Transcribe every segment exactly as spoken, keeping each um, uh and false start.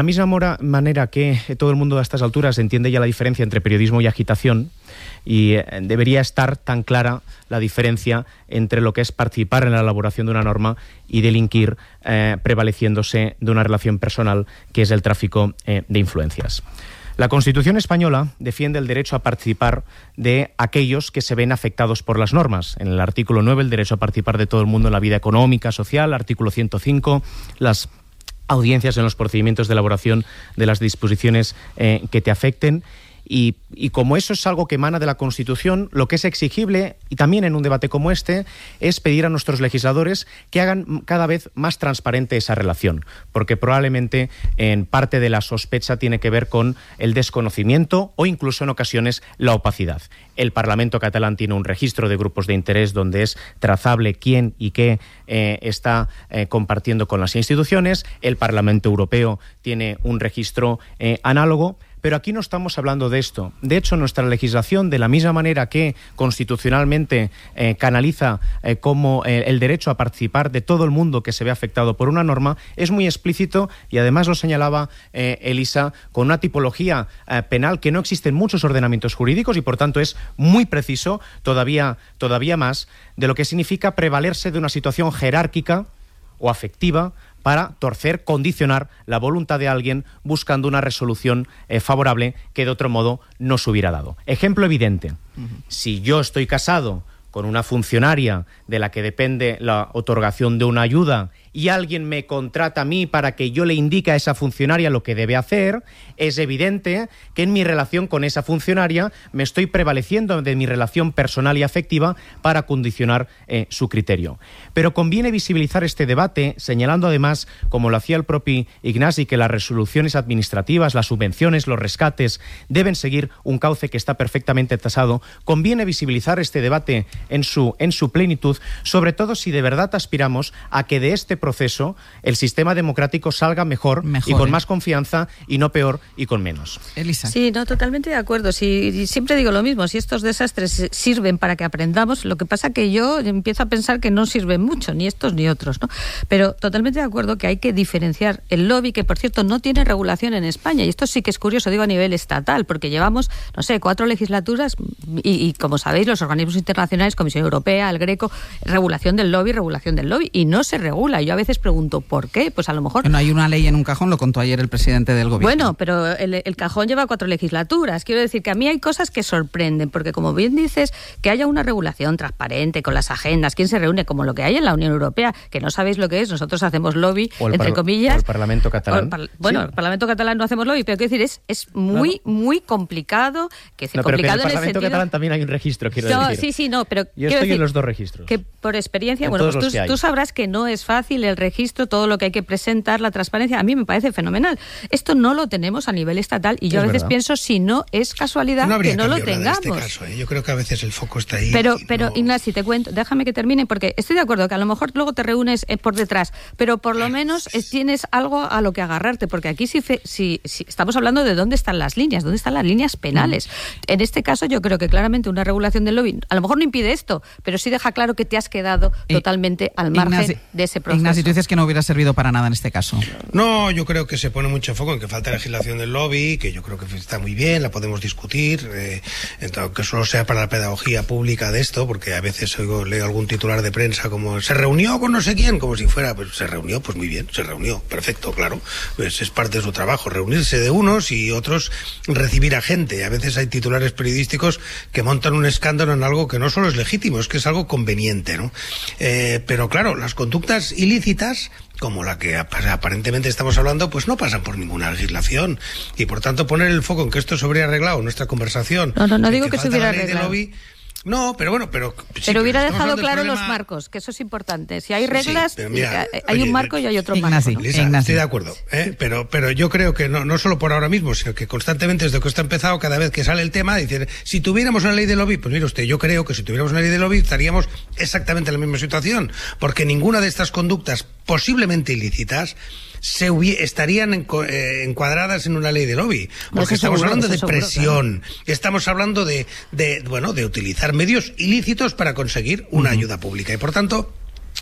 la misma mora, manera que todo el mundo a estas alturas entiende ya la diferencia entre periodismo y agitación, y eh, debería estar tan clara la diferencia entre lo que es participar en la elaboración de una norma y delinquir eh, prevaleciéndose de una relación personal que es el tráfico eh, de influencias. La Constitución española defiende el derecho a participar de aquellos que se ven afectados por las normas. En el artículo nueve, el derecho a participar de todo el mundo en la vida económica, social, artículo ciento cinco, las audiencias en los procedimientos de elaboración de las disposiciones eh, que te afecten. Y, y como eso es algo que emana de la Constitución, lo que es exigible, y también en un debate como este, es pedir a nuestros legisladores que hagan cada vez más transparente esa relación, porque probablemente en parte de la sospecha tiene que ver con el desconocimiento o incluso en ocasiones la opacidad. El Parlamento catalán tiene un registro de grupos de interés donde es trazable quién y qué eh, está eh, compartiendo con las instituciones. El Parlamento Europeo tiene un registro eh, análogo. Pero aquí no estamos hablando de esto. De hecho, nuestra legislación, de la misma manera que constitucionalmente eh, canaliza eh, como eh, el derecho a participar de todo el mundo que se ve afectado por una norma, es muy explícito y además lo señalaba eh, Elisa, con una tipología eh, penal que no existe en muchos ordenamientos jurídicos y por tanto es muy preciso, todavía, todavía más, de lo que significa prevalerse de una situación jerárquica o afectiva para torcer, condicionar la voluntad de alguien buscando una resolución eh, favorable que de otro modo no se hubiera dado. Ejemplo evidente. Uh-huh. Si yo estoy casado con una funcionaria de la que depende la otorgación de una ayuda y alguien me contrata a mí para que yo le indique a esa funcionaria lo que debe hacer, es evidente que en mi relación con esa funcionaria me estoy prevaleciendo de mi relación personal y afectiva para condicionar eh, su criterio. Pero conviene visibilizar este debate, señalando además, como lo hacía el propio Ignasi, que las resoluciones administrativas, las subvenciones, los rescates deben seguir un cauce que está perfectamente tasado. Conviene visibilizar este debate en su, en su plenitud, sobre todo si de verdad aspiramos a que de este proceso el sistema democrático salga mejor, mejor y con ¿eh? más confianza y no peor y con menos. Elisa. Sí, no, totalmente de acuerdo. Sí, siempre digo lo mismo, si estos desastres sirven para que aprendamos, lo que pasa que yo empiezo a pensar que no sirven mucho, ni estos ni otros, ¿no? Pero totalmente de acuerdo que hay que diferenciar el lobby, que por cierto no tiene regulación en España, y esto sí que es curioso, digo a nivel estatal, porque llevamos, no sé, cuatro legislaturas y, y como sabéis, los organismos internacionales, Comisión Europea, el Greco, regulación del lobby, regulación del lobby, y no se regula. Yo a veces pregunto, ¿por qué? Pues a lo mejor... No hay una ley en un cajón, lo contó ayer el presidente del gobierno. Bueno, pero el, el cajón lleva cuatro legislaturas. Quiero decir que a mí hay cosas que sorprenden, porque como bien dices, que haya una regulación transparente con las agendas, quién se reúne, como lo que hay en la Unión Europea, que no sabéis lo que es, nosotros hacemos lobby, entre comillas... O el Parlamento catalán. El par, bueno, sí. El Parlamento catalán no hacemos lobby, pero quiero decir, es, es muy, claro. muy complicado. Que es no, complicado pero que en el Parlamento en el sentido... catalán también hay un registro, quiero no, decir. Sí, sí, no, pero... Yo estoy decir, en los dos registros. Que por experiencia, en bueno, pues tú, que tú sabrás que no es fácil el registro, todo lo que hay que presentar, la transparencia, a mí me parece fenomenal. Esto no lo tenemos a nivel estatal y yo es a veces verdad. pienso si no es casualidad no que no lo tengamos. En este caso, ¿eh? Yo creo que a veces el foco está ahí. Pero, pero no... Ignasi, te cuento, déjame que termine, porque estoy de acuerdo que a lo mejor luego te reúnes eh, por detrás, pero por lo menos eh, tienes algo a lo que agarrarte, porque aquí sí, si, si, si estamos hablando de dónde están las líneas, dónde están las líneas penales. Mm. En este caso yo creo que claramente una regulación del lobby a lo mejor no impide esto, pero sí deja claro que te has quedado eh, totalmente al margen Ignasi, de ese proceso. Ignasi, tú dices que no hubiera servido para nada en este caso. No, yo creo que se pone mucho foco en que falta legislación del lobby, que yo creo que está muy bien, la podemos discutir, eh, que solo sea para la pedagogía pública de esto, porque a veces oigo, leo algún titular de prensa como se reunió con no sé quién, como si fuera, pues se reunió, pues muy bien, se reunió, perfecto, claro, pues es parte de su trabajo, reunirse de unos y otros recibir a gente. A veces hay titulares periodísticos que montan un escándalo en algo que no solo es legítimo, es que es algo conveniente, ¿no? Eh, pero claro, las conductas ilícitas, como la que aparentemente estamos hablando, pues no pasan por ninguna legislación. Y por tanto, poner el foco en que esto se habría arreglado nuestra conversación. No, no, no digo que, que se hubiera arreglado. Lobby, no, pero bueno, pero... Sí, pero hubiera pero dejado claro problema... los marcos, que eso es importante. Si hay reglas, sí, mira, hay oye, un marco y hay otro Ignasi, marco. ¿no? Lisa, estoy de acuerdo, ¿eh? pero, pero yo creo que no, no solo por ahora mismo, sino que constantemente desde que esto ha empezado, cada vez que sale el tema, dicen, si tuviéramos una ley de lobby, pues mire usted, yo creo que si tuviéramos una ley de lobby estaríamos exactamente en la misma situación, porque ninguna de estas conductas posiblemente ilícitas se estarían encuadradas en una ley de lobby, porque estamos seguro, hablando de seguro, presión, claro. Estamos hablando de, de, bueno, de utilizar medios ilícitos para conseguir una uh-huh. ayuda pública, y por tanto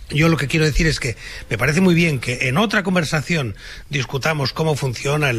Yo lo que quiero decir es que me parece muy bien que en otra conversación discutamos cómo funciona el